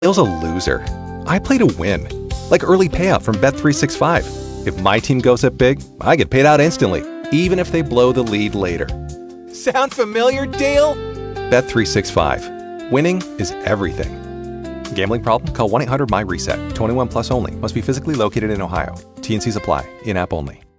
Bill's a loser. I play to win. Like early payout from Bet365. If my team goes up big, I get paid out instantly, even if they blow the lead later. Sound familiar, Dale? Bet365. Winning is everything. Gambling problem? Call 1-800-MY-RESET. 21 plus only. Must be physically located in Ohio. T&Cs apply. In-app only.